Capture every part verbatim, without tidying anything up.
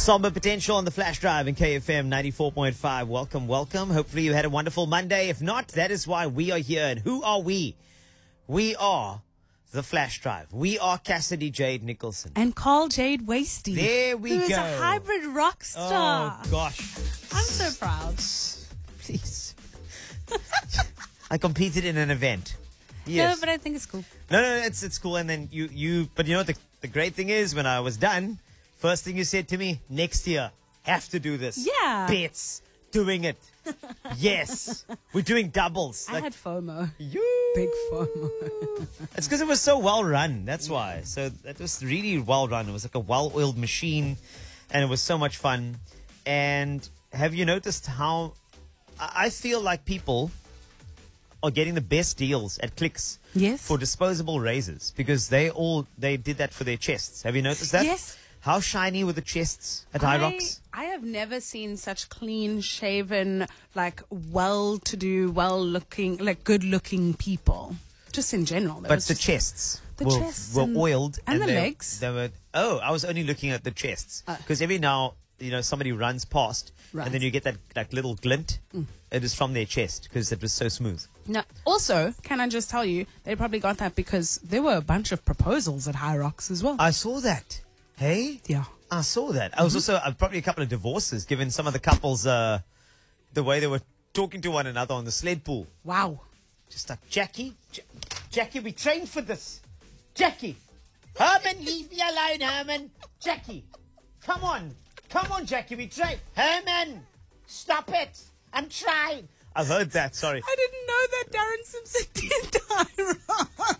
Somber Potential on the Flash Drive in K F M ninety-four point five. Welcome, welcome. Hopefully you had a wonderful Monday. If not, that is why we are here. And who are we? We are the Flash Drive. We are Cassidy Jade Nicholson. And Carl Jade Wasty. There we who go. Who is a hybrid rock star. Oh, gosh. I'm so proud. Please. I competed in an event. Yes. No, but I think it's cool. No, no, it's it's cool. And then you, you but you know what the, the great thing is, when I was done, first thing you said to me, next year, have to do this. Yeah. Bets, doing it. Yes. We're doing doubles. I like, had FOMO. You. Big FOMO. It's because it was so well run. That's why. So it was really well run. It was like a well-oiled machine, and it was so much fun. And have you noticed how I I feel like people are getting the best deals at Clicks Yes. for disposable razors, because they all they did that for their chests. Have you noticed that? Yes. How shiny were the chests at High Rocks? I, I have never seen such clean shaven, like well-to-do, well-looking, like good-looking people. Just in general. There But was the just- chests The were, chests were and- oiled. and the they, legs. They were, oh, I was only looking at the chests. Oh. Because every now, you know, somebody runs past, Right. and then you get that like little glint. Mm. It is from their chest, because it was so smooth. No. Also, can I just tell you, they probably got that because there were a bunch of proposals at High Rocks as well. I saw that. Hey? yeah. I saw that. I was also uh, probably a couple of divorces, given some of the couples, uh, the way they were talking to one another on the sled pool. Wow. Just like, Jackie, J- Jackie, we trained for this. Jackie, Herman, leave me alone, Herman. Jackie, come on. Come on, Jackie, we trained. Herman, stop it. I'm trying. I've heard that, sorry. I didn't know that Darren Simpson did High Rocks.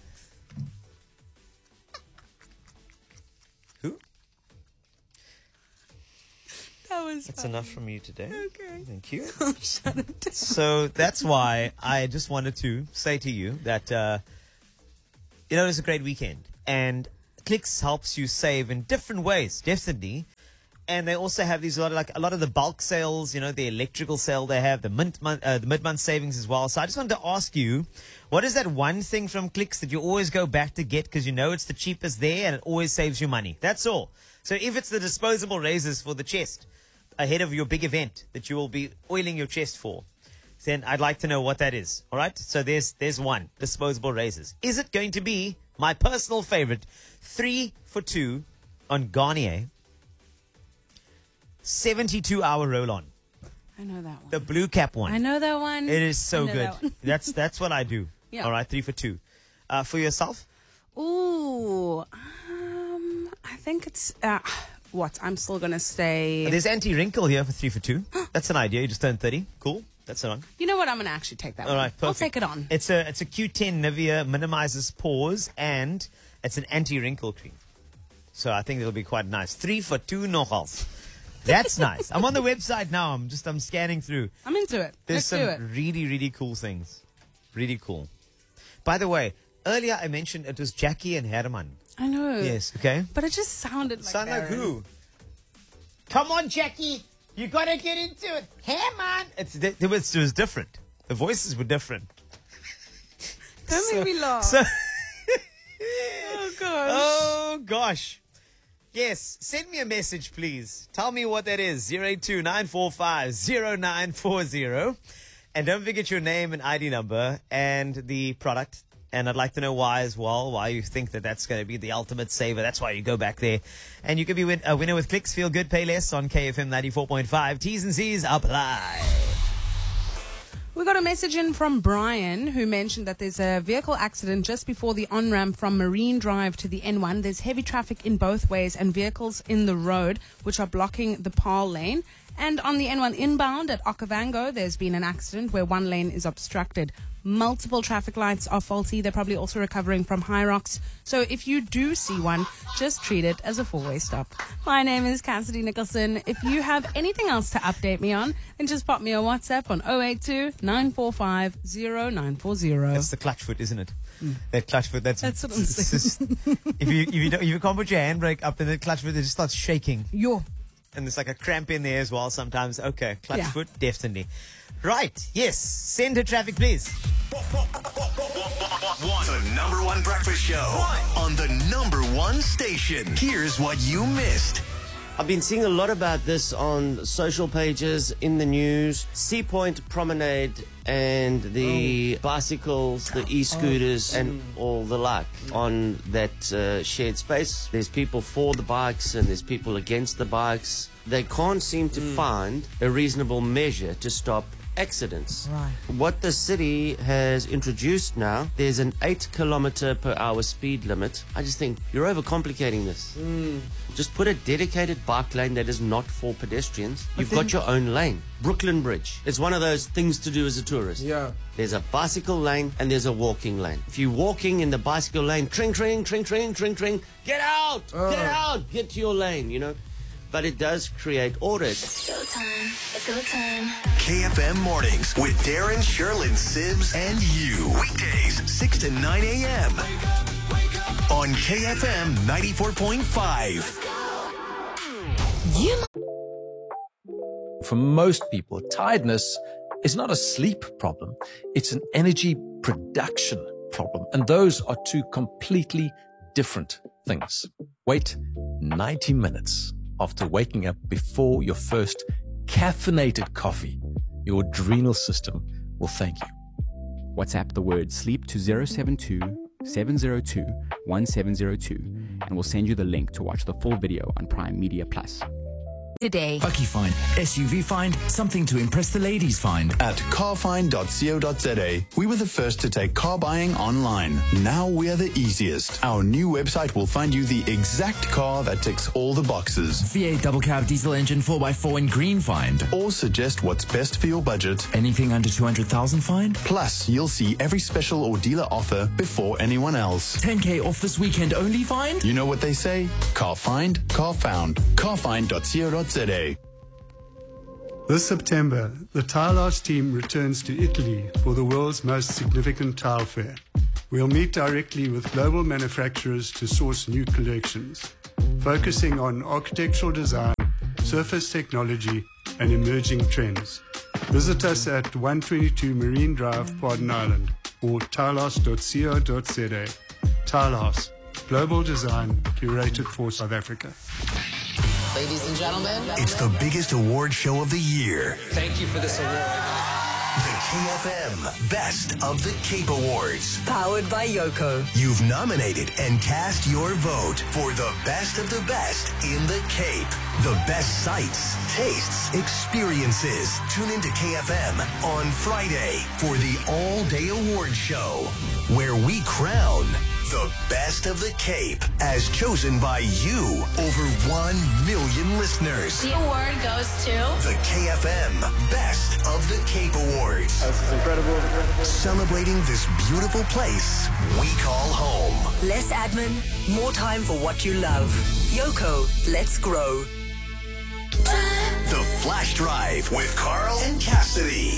Who? That was That's funny. enough from you today. Okay. Thank you. Shut it down. So that's why I just wanted to say to you that, uh, you know, it was a great weekend. And Clicks helps you save in different ways, definitely. And they also have these a lot of, like a lot of the bulk sales, you know, the electrical sale they have, the mint month, uh, the mid-month savings as well. So I just wanted to ask you, what is that one thing from Clicks that you always go back to get because you know it's the cheapest there and it always saves you money? That's all. So if it's the disposable razors for the chest ahead of your big event that you will be oiling your chest for, then I'd like to know what that is. All right. So there's there's one, disposable razors. Is it going to be my personal favorite, three for two on Garnier seventy-two hour roll-on, I know that one. the blue cap one? I know that one. It is so I know good. that one. That's that's what I do. Yeah. All right, three for two. Uh, for yourself? Ooh. Um, I think it's, uh, what? I'm still going to say. There's anti-wrinkle here for three for two. That's an idea. You just turned thirty. Cool. That's it on. You know what? I'm going to actually take that All one. right, perfect. I'll take it on. It's a it's a Q ten Nivea, minimizes pores, and it's an anti-wrinkle cream. So I think it'll be quite nice. Three for two nogals. That's nice. I'm on the website now. I'm just I'm scanning through. I'm into it. There's Let's some do it. really really cool things. Really cool. By the way, earlier I mentioned it was Jackie and Herman. I know. Yes. Okay. But it just sounded like Sound like Darren. who? Come on, Jackie. You gotta get into it. Herman. It's it was it was different. The voices were different. Don't So- make me laugh. So, oh, gosh. oh gosh. Yes, send me a message, please. Tell me what that is. zero eight two nine four five zero nine four zero. And don't forget your name and I D number and the product. And I'd like to know why as well, why you think that that's going to be the ultimate saver. That's why you go back there. And you could be win- a winner with Clicks. Feel good, pay less on K F M ninety-four point five. T's and C's apply. We got a message in from Brian who mentioned that there's a vehicle accident just before the on-ramp from Marine Drive to the N one. There's heavy traffic in both ways and vehicles in the road which are blocking the Paarl lane. And on the N one inbound at Okavango, there's been an accident where one lane is obstructed. Multiple traffic lights are faulty. They're probably also recovering from High Rocks. So if you do see one, just treat it as a four-way stop. My name is Cassidy Nicholson. If you have anything else to update me on, then just pop me a WhatsApp on zero eight two nine four five zero nine four zero. That's the clutch foot, isn't it? Mm. That clutch foot. That's, That's what I'm it's saying. just- if you if you don't, if you can't put your handbrake up, then the clutch foot it just starts shaking. Yo. And there's like a cramp in there as well sometimes. Okay, clutch Yeah. foot, definitely. Right, yes. Send her traffic, please. The number one breakfast show on the number one station. Here's what you missed. I've been seeing a lot about this on social pages, in the news. Sea Point Promenade and the oh. bicycles, the e-scooters oh. and all the like on that uh, shared space. There's people for the bikes and there's people against the bikes. They can't seem to mm. find a reasonable measure to stop accidents. Right. What the city has introduced now, there's an eight kilometer per hour speed limit. I just think you're overcomplicating this. Mm. Just put a dedicated bike lane that is not for pedestrians. But You've then- got your own lane. Brooklyn Bridge. It's one of those things to do as a tourist. Yeah. There's a bicycle lane and there's a walking lane. If you're walking in the bicycle lane, tring, tring, tring, tring, tring, tring, get out! Oh. Get out! Get to your lane, you know. But it does create order. It's showtime. It's go time. K F M Mornings with Darren, Sherlyn, Sibs, and you. Weekdays, six to nine a.m. on K F M ninety-four point five. You For most people, tiredness is not a sleep problem. It's an energy production problem. And those are two completely different things. Wait ninety minutes after waking up before your first caffeinated coffee. Your adrenal system will thank you. WhatsApp the word sleep to zero seven two, seven zero two, one seven zero two and we'll send you the link to watch the full video on Prime Media Plus. today. Bucky find, S U V find, something to impress the ladies find. At carfind dot co dot za, we were the first to take car buying online. Now we're the easiest. Our new website will find you the exact car that ticks all the boxes. V eight double cab diesel engine four by four in green find. Or suggest what's best for your budget. Anything under two hundred thousand find. Plus, you'll see every special or dealer offer before anyone else. ten K off this weekend only find. You know what they say? Car find, car found. carfind dot co dot za. This September, the Tile Arts team returns to Italy for the world's most significant tile fair. We'll meet directly with global manufacturers to source new collections, focusing on architectural design, surface technology, and emerging trends. Visit us at one twenty-two Marine Drive, Pardon Island, or tilehouse dot co dot za. Tilehouse, global design curated for South Africa. Ladies and gentlemen, It's the biggest award show of the year. thank you for this award. The K F M Best of the Cape Awards. Powered by Yoko. You've nominated and cast your vote for the best of the best in the Cape. The best sights, tastes, experiences. Tune into K F M on Friday for the all-day award show, where we crown the best of the Cape as chosen by you. Over one million listeners. The award goes to The K F M Best of the Cape Awards. This is incredible. Celebrating this beautiful place we call home. Less admin, more time for what you love. Yoko, let's grow. The Flash Drive with Carl and Cassidy.